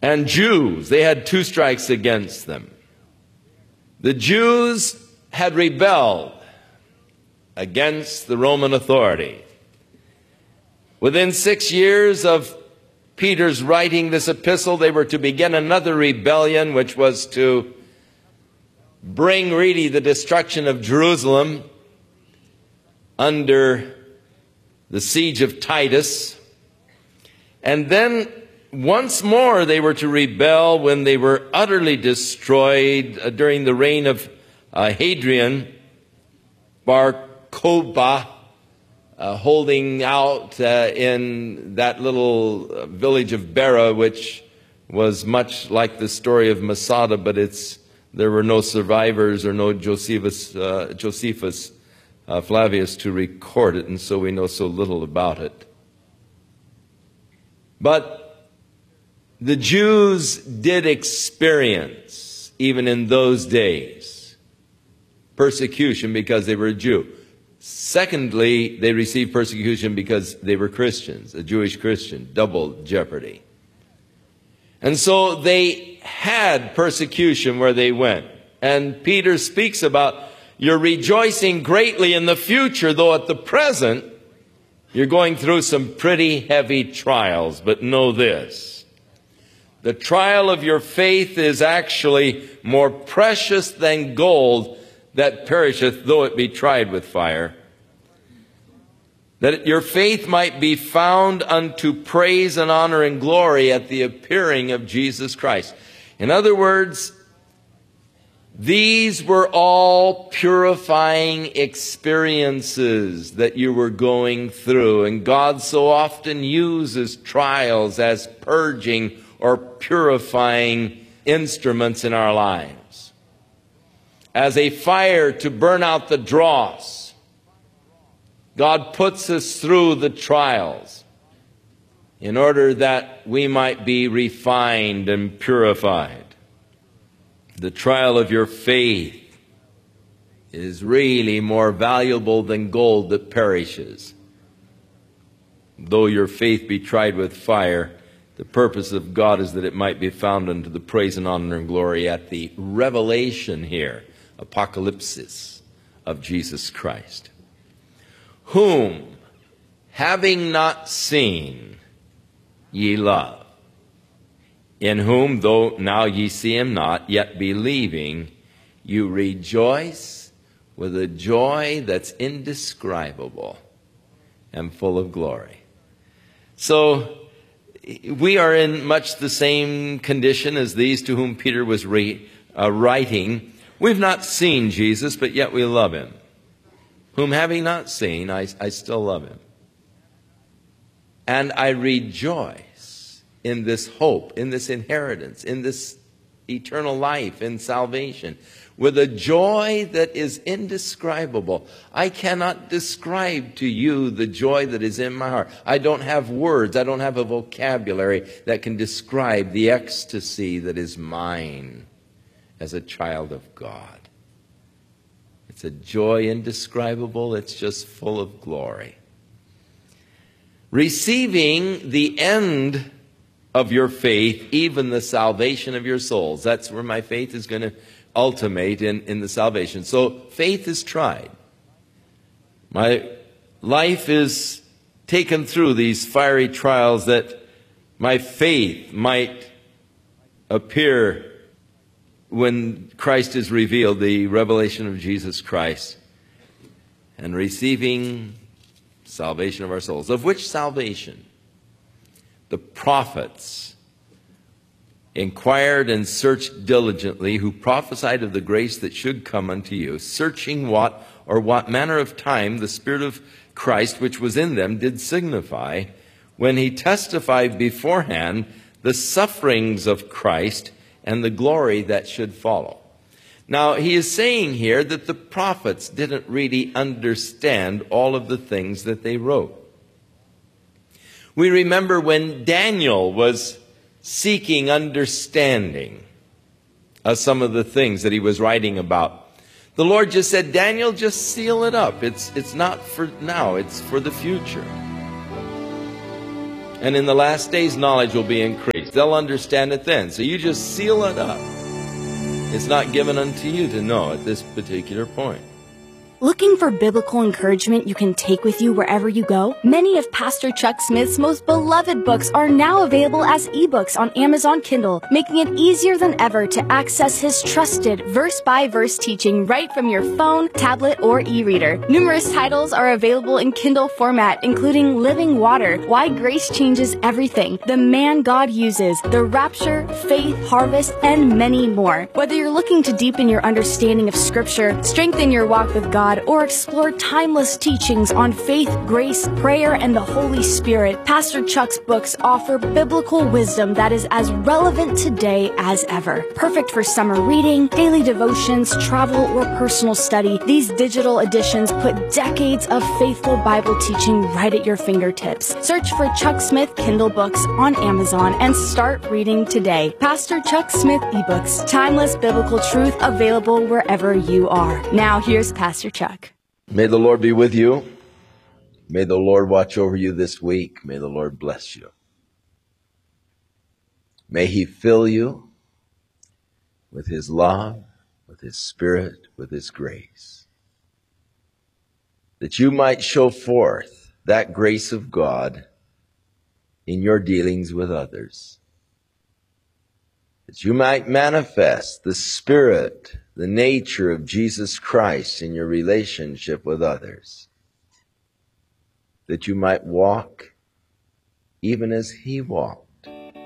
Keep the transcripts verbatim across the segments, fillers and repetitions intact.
and Jews. They had two strikes against them. The Jews had rebelled against the Roman authority. Within six years of Peter's writing this epistle, they were to begin another rebellion, which was to bring really the destruction of Jerusalem under the siege of Titus. And then once more they were to rebel when they were utterly destroyed uh, during the reign of uh, Hadrian Bar Kokhba, uh, holding out uh, in that little uh, village of Bera, which was much like the story of Masada, but it's there were no survivors or no Josephus, uh, Josephus uh, Flavius to record it, and so we know so little about it. But the Jews did experience, even in those days, persecution because they were a Jew. Secondly, they received persecution because they were Christians, a Jewish Christian, double jeopardy. And so they had persecution where they went. And Peter speaks about you're rejoicing greatly in the future, though at the present you're going through some pretty heavy trials. But know this, the trial of your faith is actually more precious than gold that perisheth, though it be tried with fire, that your faith might be found unto praise and honor and glory at the appearing of Jesus Christ. In other words, these were all purifying experiences that you were going through, and God so often uses trials as purging or purifying instruments in our lives, as a fire to burn out the dross. God puts us through the trials in order that we might be refined and purified. The trial of your faith is really more valuable than gold that perishes. Though your faith be tried with fire, the purpose of God is that it might be found unto the praise and honor and glory at the revelation here, apocalypsis, of Jesus Christ, whom, having not seen, ye love, in whom, though now ye see him not, yet believing, you rejoice with a joy that's indescribable and full of glory. So we are in much the same condition as these to whom Peter was re, uh, writing. We've not seen Jesus, but yet we love him. Whom having not seen, I, I still love him. And I rejoice in this hope, in this inheritance, in this eternal life, in salvation, with a joy that is indescribable. I cannot describe to you the joy that is in my heart. I don't have words, I don't have a vocabulary that can describe the ecstasy that is mine as a child of God. It's a joy indescribable, it's just full of glory. Receiving the end of your faith, even the salvation of your souls. That's where my faith is going to ultimate in, in the salvation. So faith is tried. My life is taken through these fiery trials that my faith might appear when Christ is revealed, the revelation of Jesus Christ, and receiving salvation of our souls. Of which salvation? The prophets inquired and searched diligently, who prophesied of the grace that should come unto you, searching what or what manner of time the Spirit of Christ which was in them did signify, when he testified beforehand the sufferings of Christ and the glory that should follow. Now, he is saying here that the prophets didn't really understand all of the things that they wrote. We remember when Daniel was seeking understanding of some of the things that he was writing about. The Lord just said, Daniel, just seal it up. It's, it's not for now, it's for the future. And in the last days, knowledge will be increased. they'll understand it then. So you just seal it up. It's not given unto you to know at this particular point. Looking for biblical encouragement you can take with you wherever you go? Many of Pastor Chuck Smith's most beloved books are now available as ebooks on Amazon Kindle, making it easier than ever to access his trusted verse-by-verse teaching right from your phone, tablet, or e-reader. Numerous titles are available in Kindle format, including Living Water, Why Grace Changes Everything, The Man God Uses, The Rapture, Faith, Harvest, and many more. Whether you're looking to deepen your understanding of Scripture, strengthen your walk with God, or explore timeless teachings on faith, grace, prayer, and the Holy Spirit, Pastor Chuck's books offer biblical wisdom that is as relevant today as ever. Perfect for summer reading, daily devotions, travel, or personal study, these digital editions put decades of faithful Bible teaching right at your fingertips. Search for Chuck Smith Kindle books on Amazon and start reading today. Pastor Chuck Smith eBooks, timeless biblical truth available wherever you are. Now here's Pastor Chuck. May the Lord be with you. May the Lord watch over you this week. May the Lord bless you. May He fill you with His love, with His Spirit, with His grace, that you might show forth that grace of God in your dealings with others, that you might manifest the Spirit, the nature of Jesus Christ in your relationship with others, that you might walk even as He walked.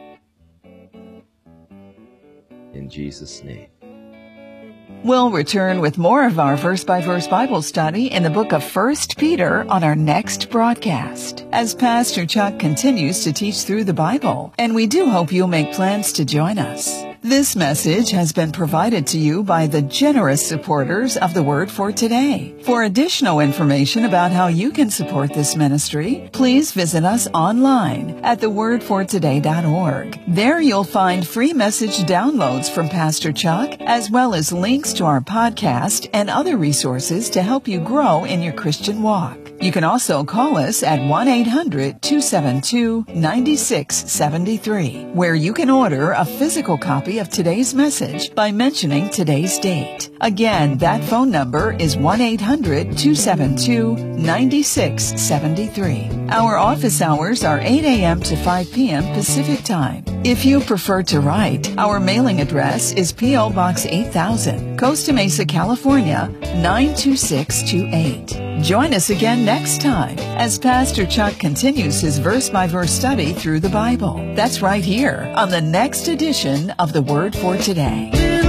In Jesus' name. We'll return with more of our verse-by-verse Bible study in the book of First Peter on our next broadcast, as Pastor Chuck continues to teach through the Bible, and we do hope you'll make plans to join us. This message has been provided to you by the generous supporters of the Word for Today. For additional information about how you can support this ministry, please visit us online at the word for today dot org. There you'll find free message downloads from Pastor Chuck, as well as links to our podcast and other resources to help you grow in your Christian walk. You can also call us at one eight hundred two seven two nine six seven three, where you can order a physical copy of today's message by mentioning today's date. Again, that phone number is one eight hundred two seven two nine six seven three. Our office hours are eight a.m. to five p.m. Pacific Time. If you prefer to write, our mailing address is P O. Box eight thousand, Costa Mesa, California, nine two six two eight. Join us again next time as Pastor Chuck continues his verse-by-verse study through the Bible. That's right here on the next edition of The Word for Today.